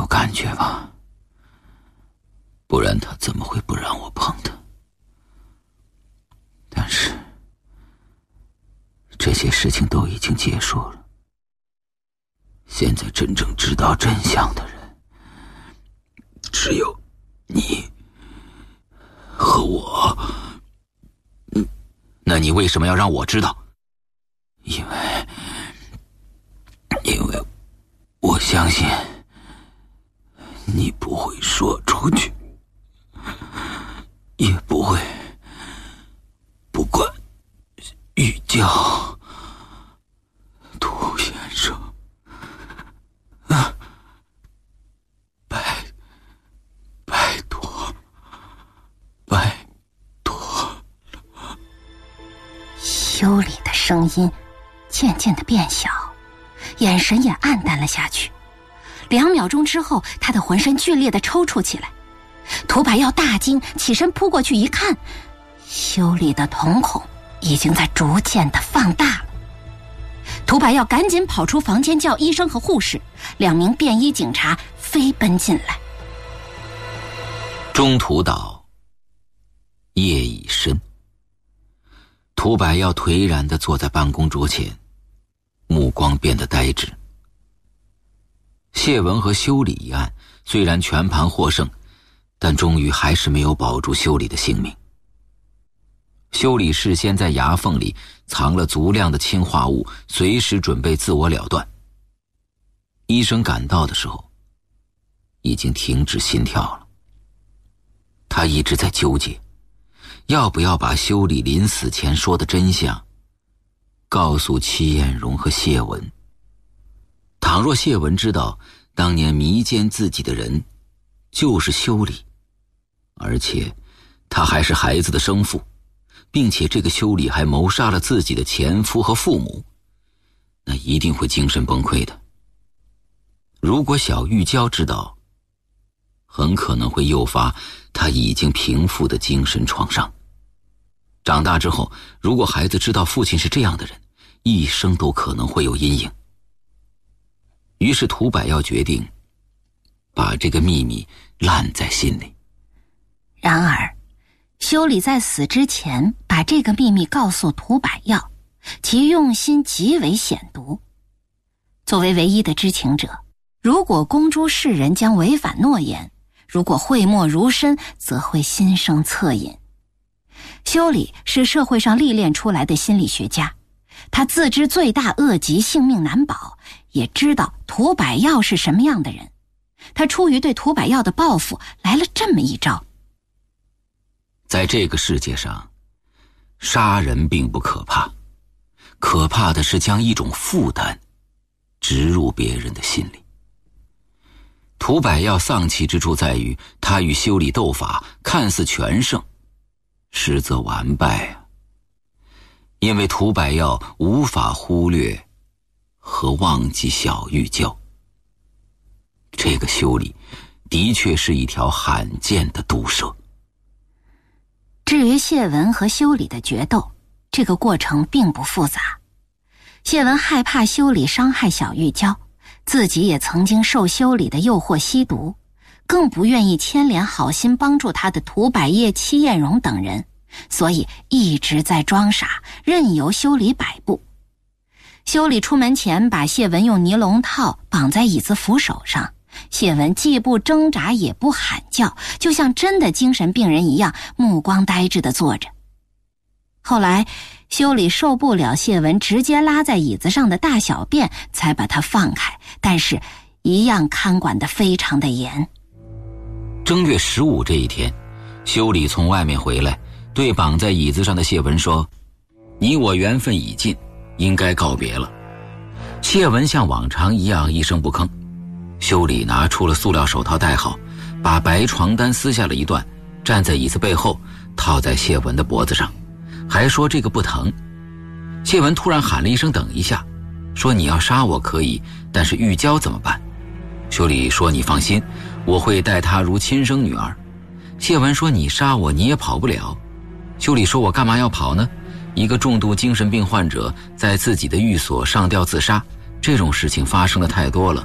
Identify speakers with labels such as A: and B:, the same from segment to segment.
A: 感觉吧，不然他怎么会不让我碰他？但是这些事情都已经结束了，现在真正知道真相的人只有你和我。
B: 那你为什么要让我知道？
A: 因为我相信你不会说出去，也不会不管玉娇、涂先生拜托
C: 修理的声音渐渐地变小，眼神也暗淡了下去。2秒钟之后，他的浑身剧烈地抽搐起来。涂百耀大惊，起身扑过去一看，修理的瞳孔已经在逐渐地放大了。涂百耀赶紧跑出房间，叫医生和护士，2名便衣警察飞奔进来。
B: 中途岛，夜已深。涂百耀颓然地坐在办公桌前，目光变得呆滞。谢文和修理一案虽然全盘获胜，但终于还是没有保住修理的性命。修理事先在牙缝里藏了足量的氰化物，随时准备自我了断。医生赶到的时候，已经停止心跳了。他一直在纠结，要不要把修理临死前说的真相告诉戚艳荣和谢文。倘若谢文知道当年迷奸自己的人就是修理，而且他还是孩子的生父，并且这个修理还谋杀了自己的前夫和父母，那一定会精神崩溃的。如果小玉娇知道，很可能会诱发他已经平复的精神创伤。长大之后，如果孩子知道父亲是这样的人，一生都可能会有阴影。于是涂百耀决定把这个秘密烂在心里。
C: 然而修理在死之前把这个秘密告诉涂百耀，其用心极为显毒。作为唯一的知情者，如果公诸世人将违反诺言，如果讳莫如深，则会心生恻隐。修理是社会上历练出来的心理学家，他自知罪大恶极，性命难保，也知道涂百耀是什么样的人。他出于对涂百耀的报复，来了这么一招。
B: 在这个世界上，杀人并不可怕，可怕的是将一种负担植入别人的心里。涂百耀丧气之处在于，他与修理斗法看似全胜，实则完败啊。因为涂百耀无法忽略和忘记小玉娇。这个修理的确是一条罕见的毒蛇。
C: 至于谢文和修理的决斗，这个过程并不复杂。谢文害怕修理伤害小玉娇，自己也曾经受修理的诱惑吸毒，更不愿意牵连好心帮助他的涂百叶、戚艳荣等人，所以一直在装傻，任由修理摆布。修理出门前把谢文用尼龙套绑在椅子扶手上，谢文既不挣扎也不喊叫，就像真的精神病人一样，目光呆滞地坐着。后来修理受不了谢文直接拉在椅子上的大小便，才把他放开，但是一样看管得非常的严。
B: 正月15这一天，修理从外面回来，对绑在椅子上的谢文说：“你我缘分已尽，应该告别了。”谢文像往常一样一声不吭。修理拿出了塑料手套戴好，把白床单撕下了一段，站在椅子背后套在谢文的脖子上，还说这个不疼。谢文突然喊了一声等一下，说你要杀我可以，但是玉娇怎么办？修理说你放心，我会待她如亲生女儿。谢文说你杀我你也跑不了。修理说我干嘛要跑呢？一个重度精神病患者在自己的寓所上吊自杀，这种事情发生的太多了，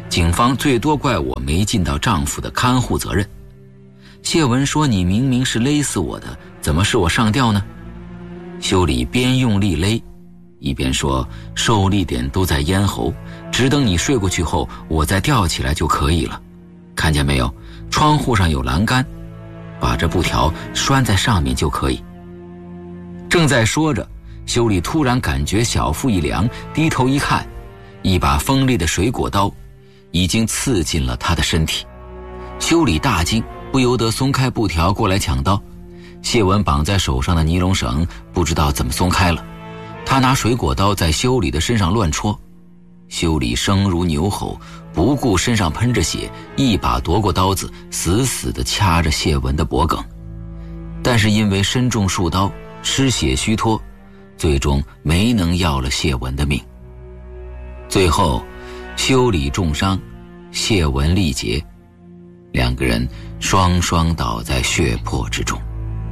B: 警方最多怪我没尽到丈夫的看护责任。谢文说：“你明明是勒死我的，怎么是我上吊呢？”修理边用力勒，一边说：“受力点都在咽喉，只等你睡过去后，我再吊起来就可以了。看见没有？窗户上有栏杆，把这布条拴在上面就可以。”正在说着，修理突然感觉小腹一凉，低头一看，一把锋利的水果刀已经刺进了他的身体。修理大惊，不由得松开布条过来抢刀。谢文绑在手上的尼龙绳不知道怎么松开了，他拿水果刀在修理的身上乱戳。修理声如牛吼，不顾身上喷着血，一把夺过刀子，死死地掐着谢文的脖颈。但是因为身中数刀，失血虚脱，最终没能要了谢文的命。最后修理重伤，谢文力竭，两个人双双倒在血泊之中。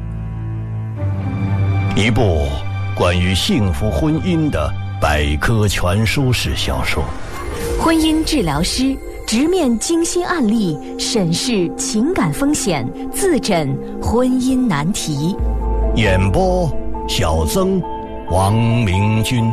D: 一部关于幸福婚姻的百科全书式小说，
E: 婚姻治疗师直面惊心案例，审视情感风险，自诊婚姻难题。
D: 演播小曾、王明君。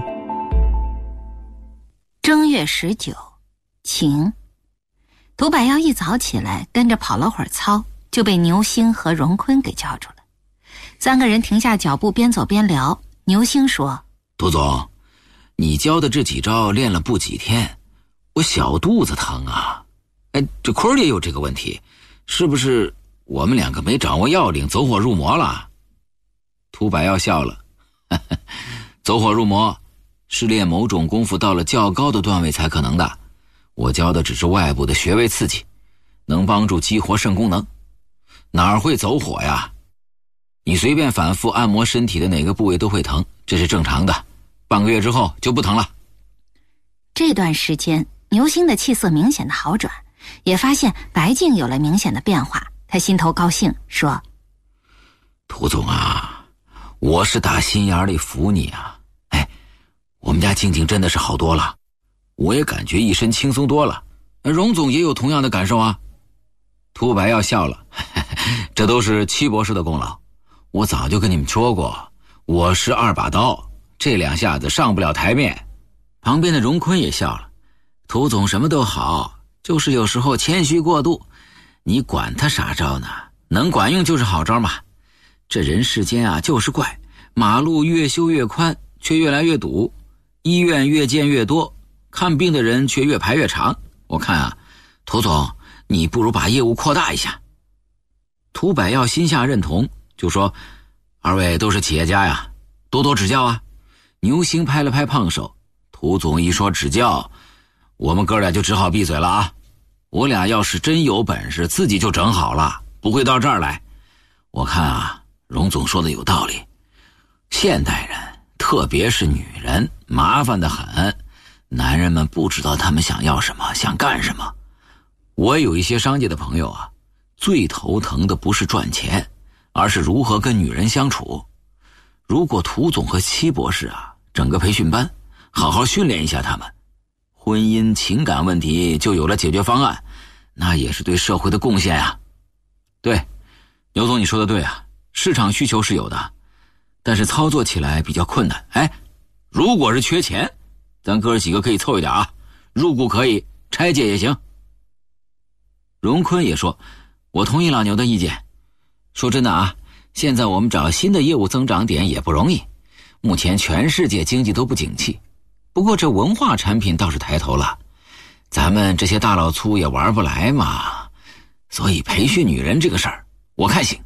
C: 正月19，晴。涂百耀一早起来跟着跑了会儿操，就被牛星和荣坤给叫住了。三个人停下脚步，边走边聊。牛星说：“
B: 涂总，你教的这几招练了不几天，我小肚子疼啊。这坤儿也有这个问题，是不是我们两个没掌握要领，走火入魔了？”涂百耀笑了，走火入魔是练某种功夫到了较高的段位才可能的，我教的只是外部的穴位刺激，能帮助激活肾功能，哪儿会走火呀？你随便反复按摩身体的哪个部位都会疼，这是正常的，半个月之后就不疼了。
C: 这段时间牛星的气色明显的好转，也发现白净有了明显的变化，他心头高兴，说：“
B: 涂总啊，我是打心眼里服你啊。我们家静静真的是好多了，我也感觉一身轻松多了。荣总也有同样的感受啊。”涂百耀笑了，这都是戚博士的功劳。我早就跟你们说过，我是2把刀，这2下子上不了台面。旁边的荣坤也笑了，涂总什么都好，就是有时候谦虚过度，你管他啥招呢？能管用就是好招嘛。这人世间啊就是怪，马路越修越宽，却越来越堵，医院越建越多，看病的人却越排越长。我看啊，涂总你不如把业务扩大一下。涂百耀心下认同，就说：“二位都是企业家呀，多多指教啊。”牛星拍了拍胖手，涂总一说指教，我们哥俩就只好闭嘴了啊。我俩要是真有本事，自己就整好了，不会到这儿来。我看啊，荣总说的有道理，现代人特别是女人麻烦得很，男人们不知道他们想要什么，想干什么。我有一些商界的朋友啊，最头疼的不是赚钱，而是如何跟女人相处。如果涂总和戚博士啊整个培训班，好好训练一下他们，婚姻情感问题就有了解决方案，那也是对社会的贡献啊。对，牛总你说的对啊，市场需求是有的，但是操作起来比较困难。如果是缺钱，咱哥几个可以凑一点啊，入股可以，拆借也行。荣坤也说：“我同意老牛的意见。说真的啊，现在我们找新的业务增长点也不容易，目前全世界经济都不景气，不过这文化产品倒是抬头了，咱们这些大老粗也玩不来嘛，所以培训女人这个事儿我看行。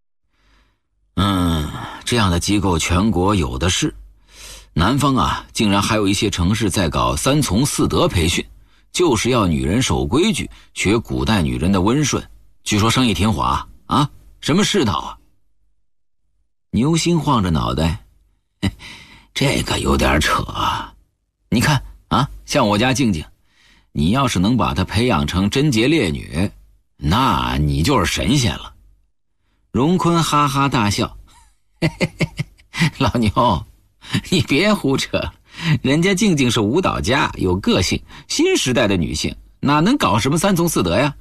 B: 这样的机构全国有的是，南方啊竟然还有一些城市在搞3从4德培训，就是要女人守规矩，学古代女人的温顺，据说生意挺火啊，什么世道啊？”牛星晃着脑袋，这个有点扯啊。你看啊，像我家静静，你要是能把她培养成贞洁烈女，那你就是神仙了。荣坤哈哈大笑，老牛你别胡扯，人家静静是舞蹈家，有个性，新时代的女性， 哪能搞什么三从四德呀？